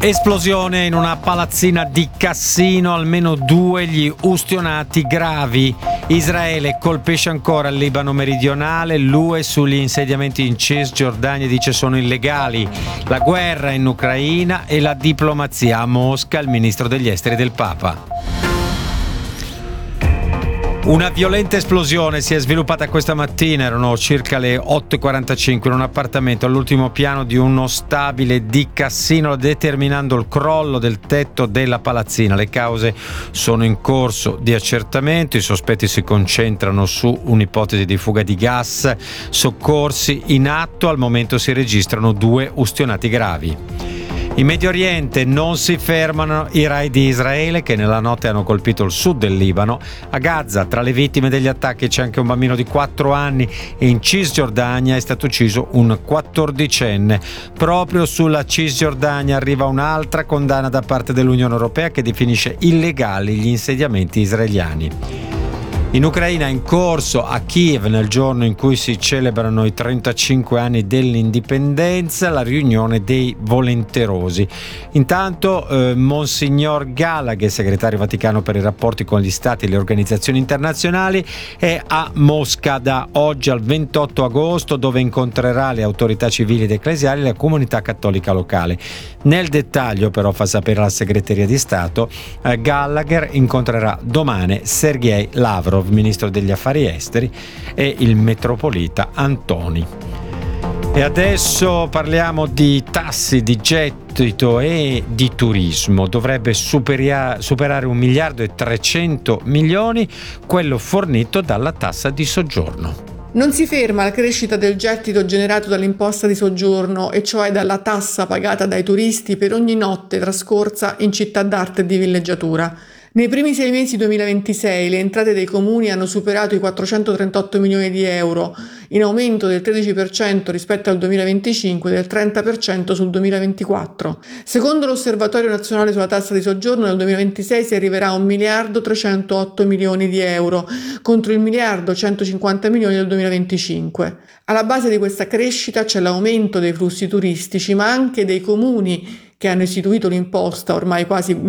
Esplosione in una palazzina di Cassino, almeno 2 gli ustionati gravi. Israele colpisce ancora il Libano meridionale, l'UE sugli insediamenti in Cisgiordania dice sono illegali. La guerra in Ucraina e la diplomazia a Mosca, il ministro degli esteri del Papa. Una violenta esplosione si è sviluppata questa mattina, erano circa le 8:45 in un appartamento all'ultimo piano di uno stabile di Cassino, determinando il crollo del tetto della palazzina. Le cause sono in corso di accertamento, i sospetti si concentrano su un'ipotesi di fuga di gas, soccorsi in atto, al momento si registrano 2 ustionati gravi. In Medio Oriente non si fermano i raid di Israele che nella notte hanno colpito il sud del Libano. A Gaza, tra le vittime degli attacchi c'è anche un bambino di 4 anni e in Cisgiordania è stato ucciso un 14enne. Proprio sulla Cisgiordania arriva un'altra condanna da parte dell'Unione Europea che definisce illegali gli insediamenti israeliani. In Ucraina è in corso a Kiev, nel giorno in cui si celebrano i 35 anni dell'indipendenza, la riunione dei volenterosi. Intanto Monsignor Gallagher, segretario vaticano per i rapporti con gli stati e le organizzazioni internazionali, è a Mosca da oggi al 28 agosto, dove incontrerà le autorità civili ed ecclesiali e la comunità cattolica locale. Nel dettaglio, però, fa sapere la segreteria di Stato, Gallagher incontrerà domani Sergei Lavrov, ministro degli affari esteri, e il metropolita Antoni. E adesso parliamo di tassi, di gettito e di turismo. Dovrebbe superare 1,3 miliardi quello fornito dalla tassa di soggiorno. Non si ferma la crescita del gettito generato dall'imposta di soggiorno, e cioè dalla tassa pagata dai turisti per ogni notte trascorsa in città d'arte e di villeggiatura. Nei primi 6 mesi 2026 le entrate dei comuni hanno superato i 438 milioni di euro, in aumento del 13% rispetto al 2025 e del 30% sul 2024. Secondo l'Osservatorio Nazionale sulla Tassa di Soggiorno, nel 2026 si arriverà a 1.308 milioni di euro, contro il 1.150 milioni del 2025. Alla base di questa crescita c'è l'aumento dei flussi turistici, ma anche dei comuni che hanno istituito l'imposta ormai quasi